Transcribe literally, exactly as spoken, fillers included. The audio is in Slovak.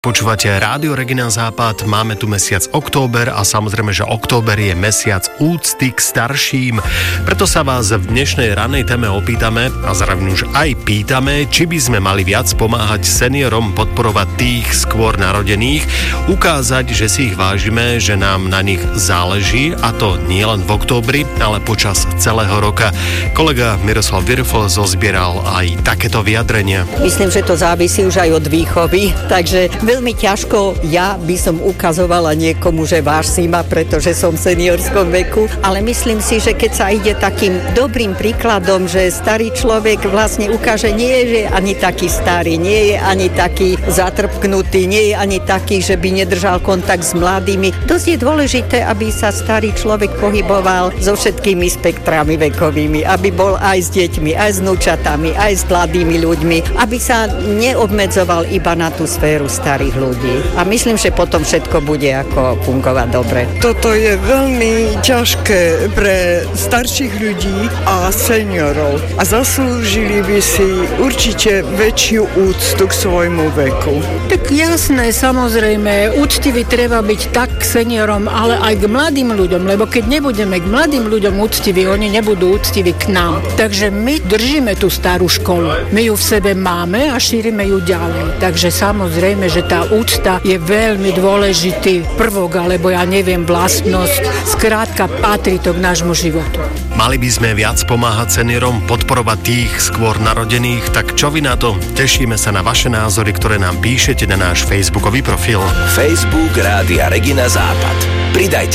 Počúvate Rádio Regina Západ, máme tu mesiac október a samozrejme, že október je mesiac úcty k starším. Preto sa vás v dnešnej ranej téme opýtame a zároveň už aj pýtame, či by sme mali viac pomáhať seniorom, podporovať tých skôr narodených, ukázať, že si ich vážime, že nám na nich záleží, a to nie len v októbri, ale počas celého roka. Kolega Miroslav Virfl zozbieral aj takéto vyjadrenia. Myslím, že to závisí už aj od výchovy, takže veľmi ťažko ja by som ukazovala niekomu, že váž si ma, pretože som v seniorskom veku, ale myslím si, že keď sa ide takým dobrým príkladom, že starý človek vlastne ukáže, nie je ani taký starý, nie je ani taký zatrpknutý, nie je ani taký, že by nedržal kontakt s mladými. Dosť je dôležité, aby sa starý človek pohyboval so všetkými spektrami vekovými, aby bol aj s deťmi, aj s vnúčatami, aj s mladými ľuďmi, aby sa neobmedzoval iba na tú sféru starých ľudí. A myslím, že potom všetko bude ako fungovať dobre. Toto je veľmi ťažké pre starších ľudí a seniorov. A zaslúžili by si určite väčšiu úctu k svojmu veku. Tak jasné, samozrejme, úctivý treba byť tak k seniorom, ale aj k mladým ľuďom, lebo keď nebudeme k mladým ľuďom úctiví, oni nebudú úctiví k nám. Takže my držíme tú starú školu. My ju v sebe máme a šírime ju ďalej. Takže samozrejme, že tá úcta je veľmi dôležitý prvok, alebo ja neviem, vlastnosť. Skrátka, patrí to k nášmu životu. Mali by sme viac pomáhať seniorom, podporovať tých skôr narodených, tak čo vy na to? Tešíme sa na vaše názory, ktoré nám píšete na náš facebookový profil. Facebook Rádia Regina Západ. Pridajte